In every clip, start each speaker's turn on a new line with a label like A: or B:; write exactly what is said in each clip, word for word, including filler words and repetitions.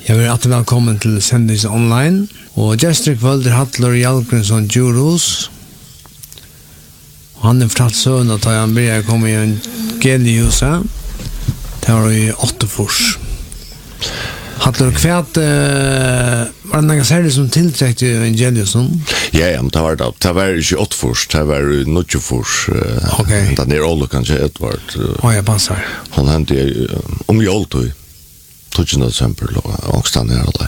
A: Jag vill att välkommen till Sendis online och Gestrik Völder Hattler Jalkensson Juros. Han är fortsatt søn att han börjar komma i en gelihusa. Det var i Åttefors. Hattler kvärt uh, var det något särskilt som tillträckt i Evangeliusson?
B: Ja, ja, men det var det. Det var inte Åttefors, det var i Notjefors. Uh,
A: Okej.
B: Den är Olle kanske Edvard.
A: Ja, uh, jag passar.
B: Hon hände uh, om Joltoj. tjugonde december och ångstan här alla.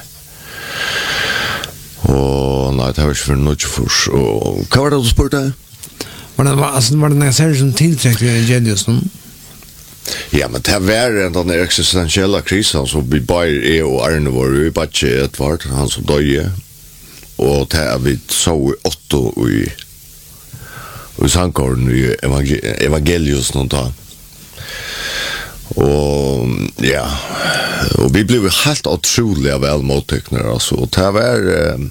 B: Och nej, det var inte för Notjefors. Och vad var det du spurte?
A: Var det, var, alltså, var det något särskilt som tillträckt i Evangeliusson?
B: Ja, men det var den där existentiella krisen som vi bara är och Arne var i Batche Edvard, han som döde. Och det är vi så i åtta i i Sankorden i Evangelius någon dag. Och ja, och vi blev helt otroliga väl mottagna alltså. Och det var eh,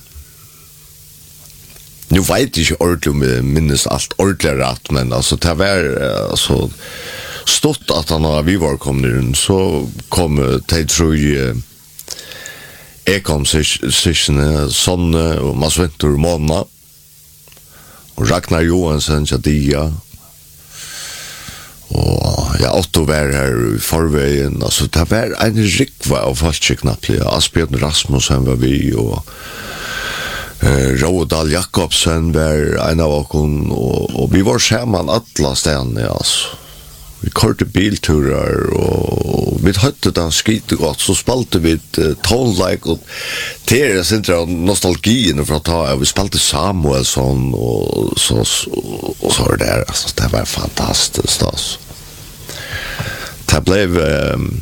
B: nu vet jag inte ordentligt om minnes allt ordentligt rätt, men alltså det var eh, alltså stått att han när vi var kommit in så kom det tror jag Ekom sessionen Sonne och Masventur Mona och Ragnar Johansson Jadia och jag Otto var här i förvägen, alltså det var en rikva av falsknappliga Asbjørn Rasmussen var vi och eh, Rådal Jakobsen var en av oss och, och vi var samman alla ställen alltså. Vi körde bilturer och vi hade det skite gott så spalte vi ett uh, tonlike och det är sånt nostalgin för att ta vi spalte Samuelsson och så och så var det där alltså det var fantastiskt alltså. Det blev um,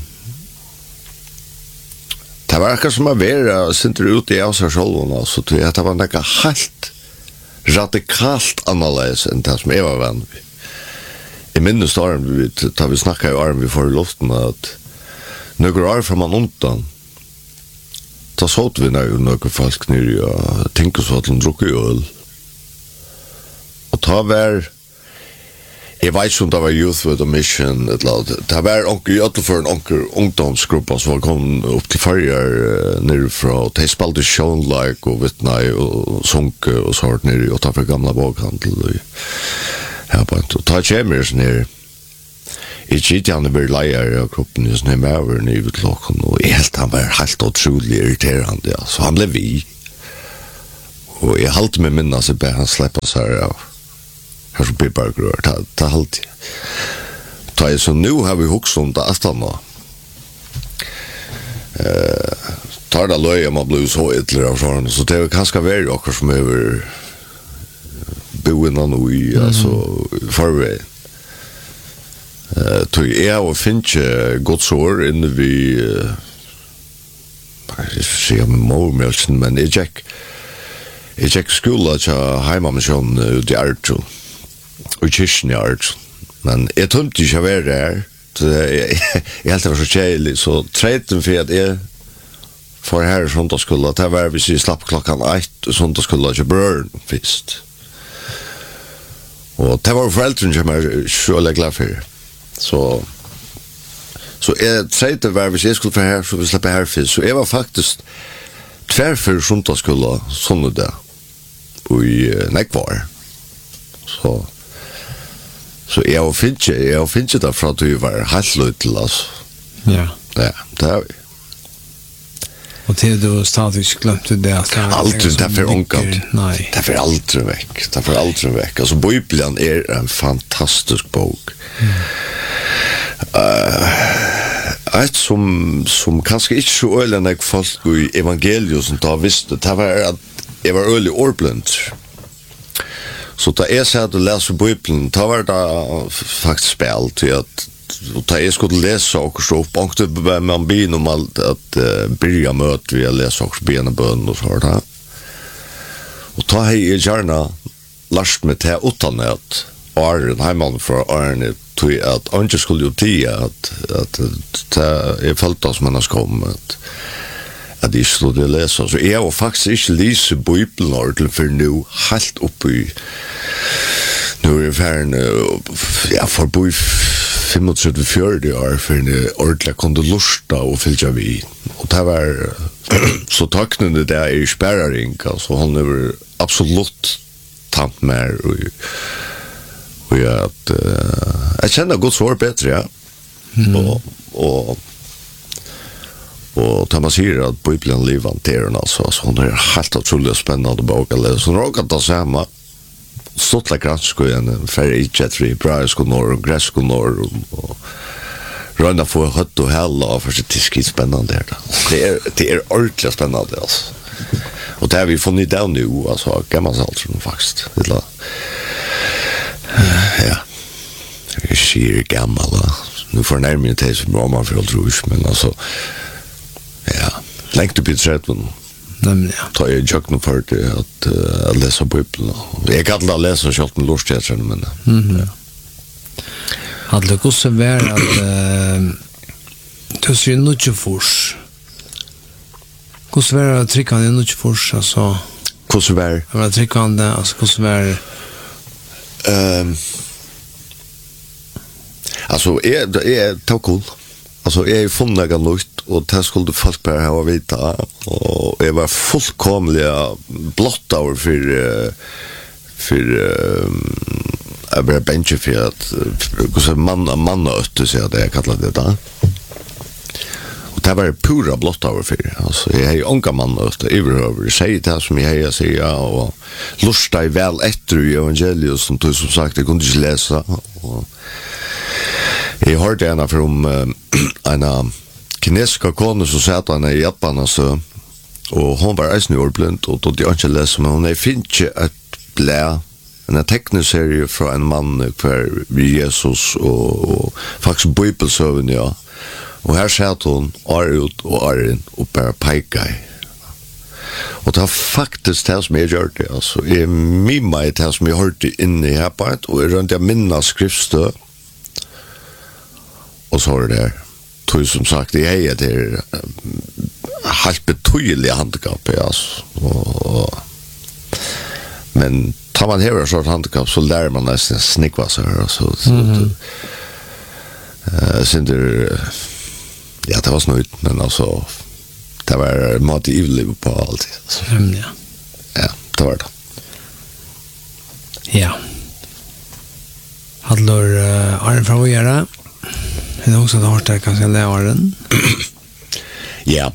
B: det var kanske som att vara sånt ute i avsarsolon alltså det var något helt radikalt annorlunda än det som jag var van vid. I minnes storm vi tar vi snacka i arm vi får i luften att några år från man undan så såg vi när några folk nere och tänkte så att de druckit öl och ta var jag vet inte om det var Youth with a Mission eller det var onkel jag för en onkel ungdomsgrupp som kom upp till förr nere från de spelade show like och vittna och sång och sånt nere och ta för gamla bokhandel ja, på att ta chambers ner. I Gitjan var lejer av kroppen just när jag var nere vid klocken och helt han var helt otroligt irriterande. Ja. Så han blev vi. Och jag halte mig minna sig på han släppa sig här av här som Pippargrör. Det halte jag. Så nu har vi huxat om det aftan. Uh, tar det löj om man blir så ytterligare av sådana. Så det är ganska värre också som över boen nu i alltså förväg. Eh tog jag och finch gott sår inne vi jag ser med mormelsen men jag check jag check skola så hemma med sån det Arto. Och kyrkan i Arto. Men jag tänkte inte vara där. Så jag helt var så tjejlig så träden för att jag för här sånt att skulle ta var vi så slapp klockan ett och sånt att skulle jag burn fist. Och det var föräldrarna som är så glad för. Så så jag säger var vi jag skulle för här så vi släpper här fisk. Så jag var faktiskt tvärför sånt skulle sån där. Och i Näckvar. Så så jag finns jag finns det för att du var helt lite alltså.
A: Ja.
B: Ja, det har vi.
A: Och till du stadigt glömde det att
B: allt det för onkat.
A: Nej.
B: Det för allt väck. Det för allt väck. Alltså Bibeln är en fantastisk bok. Mm. Uh, ett som som kanske inte så ölen folk i evangeliet som tar visst det var att det var ölig ordblind. Så då är så att läsa Bibeln tar var det faktiskt spel till att och ta jag skulle läsa och så upp och det man blir normalt att uh, börja möta vi läsa och bena bön och så där. Och ta hej gärna last med det utan att Arne hemman för Arne tog att Arne skulle ju tia att att ta är fallt som man har kommit att det skulle läsa så jag var faktiskt inte läsa Bibeln ordentligt för nu helt uppe i nu är det färn ja för trettiofem till fyrtio år för en ordentligt kunde lusta och fylla vi. Och det var så tacknande det är spärring, alltså hon är absolut tant mer och och jag att uh, jag känner gott svar bättre, ja. Mm. Och och och Thomas säger att Bibeln lever där alltså, så hon är helt otroligt spännande bok eller så råkar det samma stort like gransko en färg jetri braisko norr gräsko norr och runda för hött och hella och för sig tiskigt spännande där. Det är det är ordentligt spännande alltså. Och det har vi funnit down nu alltså gammalt alltså faktiskt. Det är ja. Jag ser gamla. Nu får närmare det som mamma för trus men alltså ja, längt upp i tretton.
A: Nej, ja.
B: Ta jag jag nu för det att uh, läsa Bibeln. Jag kan inte läsa så allt med lustigheter men.
A: Mhm. Ja. Hade det gått så väl att eh det ser nog inte fors. Hur svär att trycka den inte fors alltså.
B: Hur svär?
A: Vad trycka den alltså hur svär
B: ehm alltså är är ta cool. Alltså jag är funnit något och det skulle folk bara ha vita och jag var fullkomliga blottad för för jag blev bänche för att så man man ötte så det jag kallar det där. Och det var pura blottad för alltså jag är onka man ötte över säger det som jag säger och lusta i väl efter evangeliet som du som sagt jag kunde inte läsa och jag hörde en från en kinesiska kone som satt han i Japan alltså, och hon var eisen i ordblind och då de inte läser men hon är finns ett blä en teckneserie från en man för Jesus och, och faktiskt bibelsöven ja och här satt hon är ut och är in och bara pekar och det har faktiskt det som jag gör det alltså är mimma det som jag hörde inne i Japan och är runt jag minnas skriftstö och så är det där tog som sagt det är det är helt betydliga handikapp alltså. Och, men tar man här så handikapp så lär man nästan snickva så här så mm-hmm. uh, sen det ja det var snöjt men alltså det var mat i liv på allt alltså.
A: Mm, ja.
B: Ja, det var det.
A: Ja. Hallor uh, Arne från Vågera. Det är också hårt där kanske läraren.
B: Ja.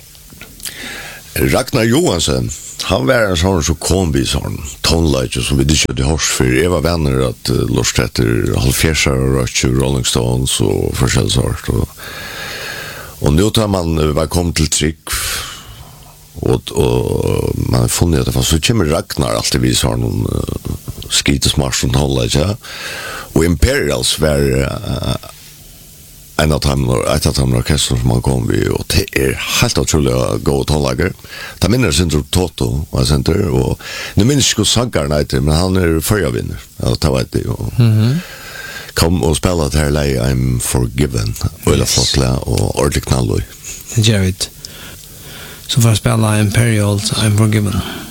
B: Ragnar Johansson, han var en sån som kom vid sån tonlager som vi inte körde hörs för. Jag var vänner att uh, Lars Tretter, halvfjärsar och Rolling Stones och försälsart. Och, och nu tar man var kom till trick och, och man har funnit att det var så kommer Ragnar alltid vid sån uh, skitesmars som tonlager. Och Imperials var uh, en av dem och ett av dem orkester som man kom vid och det är helt otroligt gå tonlager. Det minner sin tror Toto var center och nu minns jag sankaren heter men han är förra vinner. Ja, det var det och mm-hmm. kom och spela det här lei I'm Forgiven och eller fotla och ordentligt knalloj.
A: Det gör vi. Så för att spela Imperials I'm Forgiven.